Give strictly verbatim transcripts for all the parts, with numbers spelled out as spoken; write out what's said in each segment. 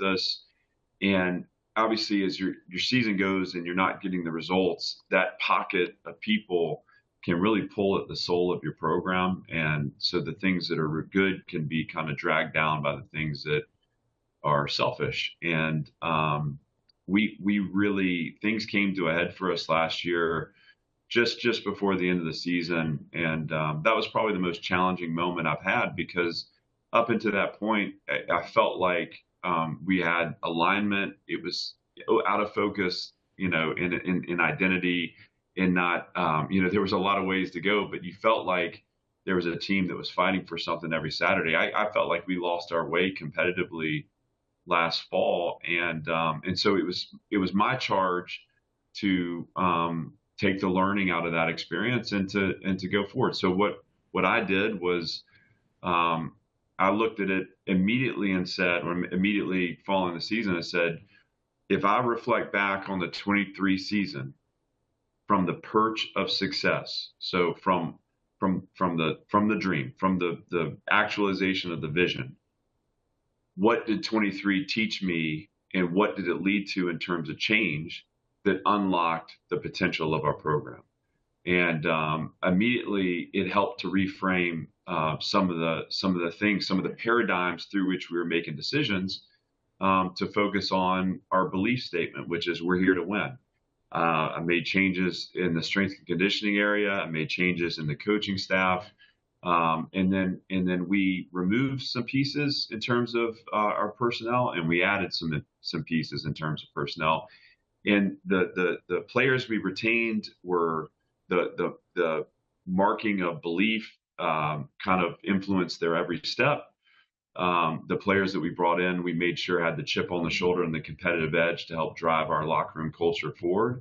us. And obviously, as your your season goes and you're not getting the results, that pocket of people can really pull at the soul of your program. And so the things that are good can be kind of dragged down by the things that are selfish. And um, we we really things came to a head for us last year, just just before the end of the season, and um, that was probably the most challenging moment I've had because up until that point, I, I felt like um, we had alignment. It was out of focus, you know, in in, in identity, and not, um, you know, there was a lot of ways to go, but you felt like there was a team that was fighting for something every Saturday. I, I felt like we lost our way competitively last fall, and um, and so it was it was my charge to um, take the learning out of that experience and to and to go forward. So what what I did was um, I looked at it immediately and said, or immediately following the season, I said, if I reflect back on the twenty-three season from the perch of success, so from from from the from the dream, from the the actualization of the vision, what did twenty-three teach me, and what did it lead to in terms of change that unlocked the potential of our program? And um, immediately it helped to reframe uh, some of the some of the things, some of the paradigms through which we were making decisions, um, to focus on our belief statement, which is we're here to win. Uh, I made changes in the strength and conditioning area. I made changes in the coaching staff. Um, and then and then we removed some pieces in terms of uh, our personnel, and we added some some pieces in terms of personnel. And the the the players we retained were the the the marking of belief, um, kind of influenced their every step. Um, the players that we brought in, we made sure had the chip on the shoulder and the competitive edge to help drive our locker room culture forward.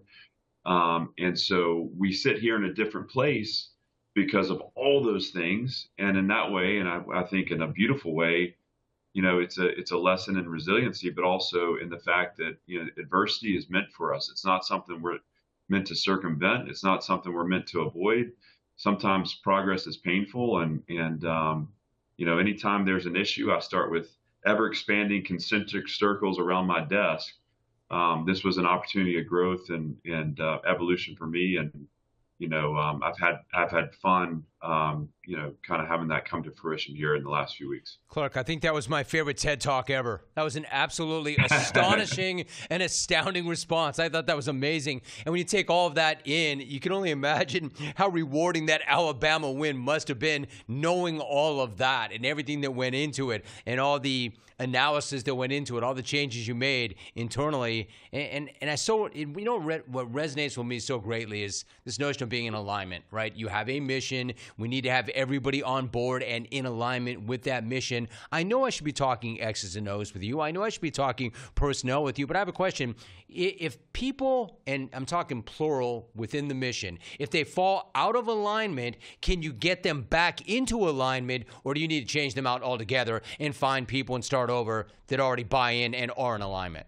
Um, and so we sit here in a different place because of all those things. And in that way, and I, I think in a beautiful way, you know, it's a it's a lesson in resiliency, but also in the fact that, you know, adversity is meant for us. It's not something we're meant to circumvent. It's not something we're meant to avoid. Sometimes progress is painful, and and um, you know, anytime there's an issue, I start with ever expanding concentric circles around my desk. Um, this was an opportunity of growth and and uh, evolution for me, and you know, um, I've had I've had fun, um, you know, kind of having that come to fruition here in the last few weeks. Clark, I think that was my favorite TED Talk ever. That was an absolutely astonishing and astounding response. I thought that was amazing. And when you take all of that in, you can only imagine how rewarding that Alabama win must have been, knowing all of that and everything that went into it and all the analysis that went into it, all the changes you made internally. And and, and I saw, you know, what resonates with me so greatly is this notion of being in alignment, right? You have a mission. We need to have everybody on board and in alignment with that mission. I know I should be talking X's and O's with you. I know I should be talking personnel with you, but I have a question. If people, and I'm talking plural within the mission, if they fall out of alignment, can you get them back into alignment, or do you need to change them out altogether and find people and start over that already buy in and are in alignment?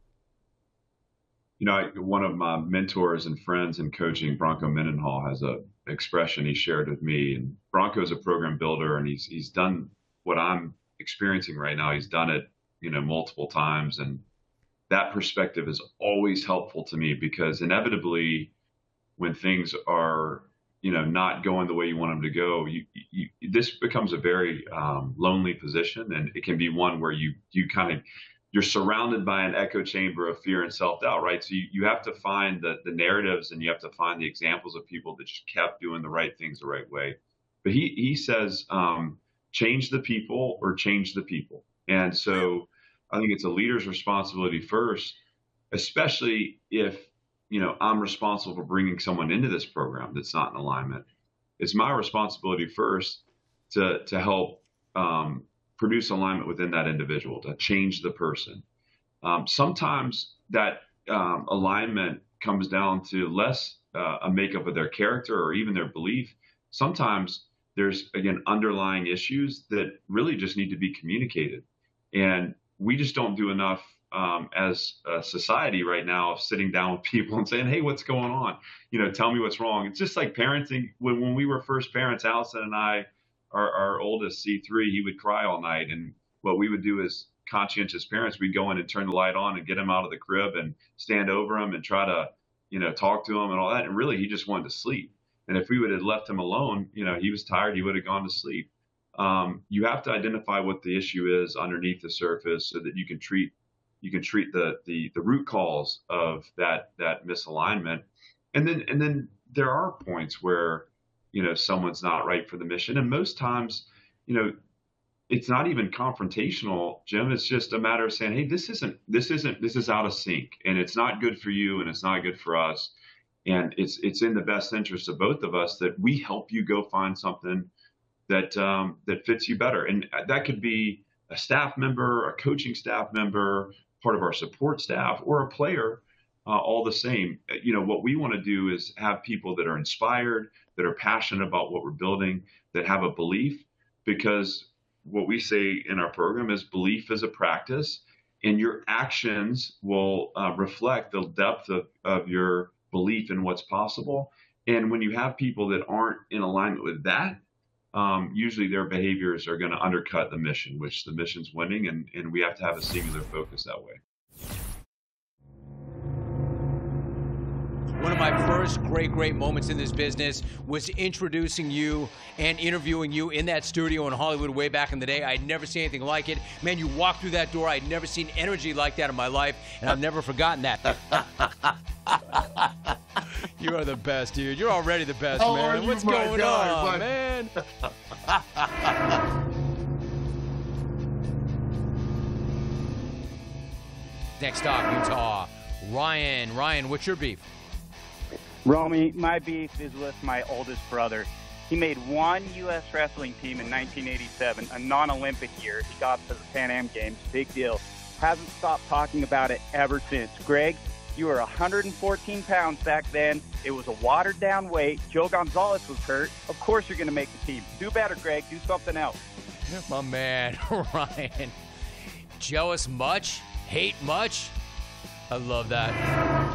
You know, I, one of my mentors and friends in coaching, Bronco Mendenhall, has a expression he shared with me. And Bronco's a program builder, and he's he's done what I'm experiencing right now. He's done it, you know, multiple times, and that perspective is always helpful to me, because inevitably, when things are, you know, not going the way you want them to go, you, you this becomes a very um, lonely position, and it can be one where you you kind of you're surrounded by an echo chamber of fear and self-doubt, right? So you, you have to find the, the narratives, and you have to find the examples of people that just kept doing the right things the right way. But he, he says, um, change the people or change the people. And so I think it's a leader's responsibility first, especially if, you know, I'm responsible for bringing someone into this program that's not in alignment. It's my responsibility first to, to help, um, produce alignment within that individual, to change the person. Um, sometimes that um, alignment comes down to less uh, a makeup of their character or even their belief. Sometimes there's, again, underlying issues that really just need to be communicated. And we just don't do enough um, as a society right now of sitting down with people and saying, hey, what's going on? You know, tell me what's wrong. It's just like parenting. When, when we were first parents, Allison and I, Our, our oldest C three, he would cry all night, and what we would do is conscientious parents, we'd go in and turn the light on and get him out of the crib and stand over him and try to, you know, talk to him and all that. And really, he just wanted to sleep. And if we would have left him alone, you know, he was tired, he would have gone to sleep. Um, you have to identify what the issue is underneath the surface so that you can treat you can treat the the the root cause of that that misalignment. And then and then there are points where, you know, someone's not right for the mission. And most times, you know, it's not even confrontational, Jim. It's just a matter of saying, hey, this isn't this isn't this is out of sync, and it's not good for you, and it's not good for us. And it's it's in the best interest of both of us that we help you go find something that um, that fits you better. And that could be a staff member, a coaching staff member, part of our support staff, or a player, uh, all the same. You know, what we want to do is have people that are inspired, that are passionate about what we're building, that have a belief, because what we say in our program is belief is a practice, and your actions will uh, reflect the depth of, of your belief in what's possible. And when you have people that aren't in alignment with that, um, usually their behaviors are going to undercut the mission, which the mission's winning, and, and we have to have a singular focus that way. One of my first great, great moments in this business was introducing you and interviewing you in that studio in Hollywood way back in the day. I'd never seen anything like it. Man, you walked through that door. I'd never seen energy like that in my life, and I've never forgotten that. You are the best, dude. You're already the best, oh, man. What's going God, on, what? man? Next stop, Utah. Ryan. Ryan, what's your beef? Romy, my beef is with my oldest brother. He made one U S wrestling team in nineteen eighty-seven, a non-Olympic year. He got to the Pan Am Games, big deal. Hasn't stopped talking about it ever since. Greg, you were one hundred fourteen pounds back then. It was a watered-down weight. Joe Gonzalez was hurt. Of course you're going to make the team. Do better, Greg. Do something else. My man, Ryan. Jealous much? Hate much? I love that.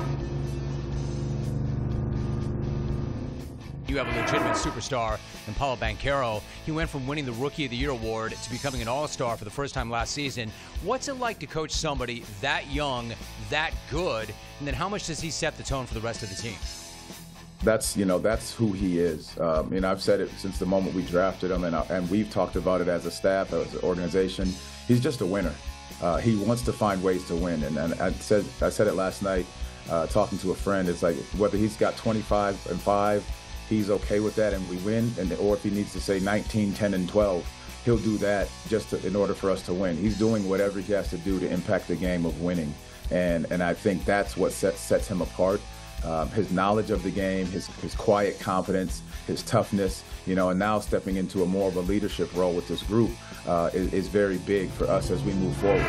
You have a legitimate superstar in Paulo Banchero. He went from winning the Rookie of the Year award to becoming an all-star for the first time last season. What's it like to coach somebody that young, that good, and then how much does he set the tone for the rest of the team? That's, you know, that's who he is. Um, and I've said it since the moment we drafted him, and, I, and we've talked about it as a staff, as an organization. He's just a winner. Uh, he wants to find ways to win. And, and I said I said it last night, uh, talking to a friend. It's like whether he's got twenty-five and five, he's okay with that, and we win. And or if he needs to say nineteen, ten, and twelve, he'll do that just to, in order for us to win. He's doing whatever he has to do to impact the game of winning. And and I think that's what sets sets him apart. Um, his knowledge of the game, his his quiet confidence, his toughness, you know, and now stepping into a more of a leadership role with this group uh, is, is very big for us as we move forward.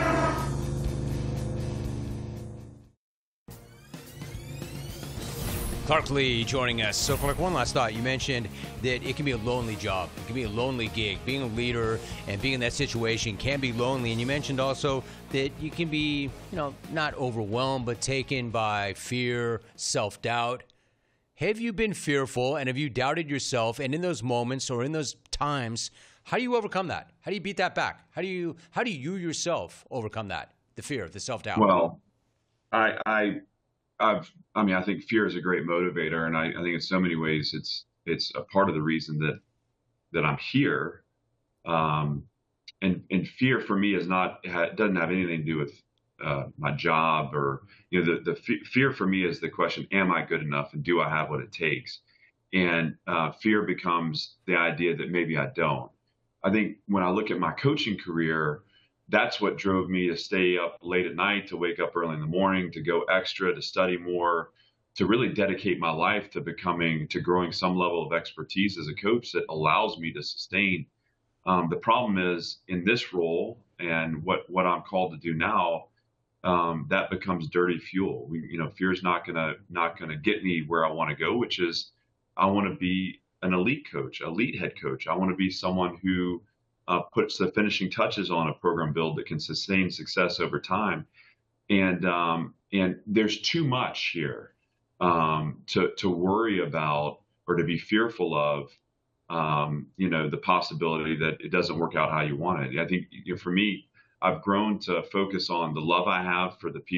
Clark Lee joining us. So, Clark, one last thought. You mentioned that it can be a lonely job. It can be a lonely gig. Being a leader and being in that situation can be lonely. And you mentioned also that you can be, you know, not overwhelmed, but taken by fear, self-doubt. Have you been fearful and have you doubted yourself? And in those moments or in those times, how do you overcome that? How do you beat that back? How do you how do you yourself overcome that? The fear, the self-doubt? Well, I I I've, I mean, I think fear is a great motivator, and I, I think in so many ways it's it's a part of the reason that that I'm here. Um, and and fear for me is not it doesn't have anything to do with uh, my job or you know the the f- fear for me is the question: am I good enough, and do I have what it takes? And uh, fear becomes the idea that maybe I don't. I think when I look at my coaching career, that's what drove me to stay up late at night, to wake up early in the morning, to go extra, to study more, to really dedicate my life to becoming, to growing some level of expertise as a coach that allows me to sustain. Um, the problem is in this role and what, what I'm called to do now, um, that becomes dirty fuel. We, you know, fear is not gonna not gonna get me where I want to go, which is I want to be an elite coach, elite head coach. I want to be someone who Uh, puts the finishing touches on a program build that can sustain success over time. And um, and there's too much here um, to to worry about or to be fearful of, um, you know, the possibility that it doesn't work out how you want it. I think you know, for me, I've grown to focus on the love I have for the people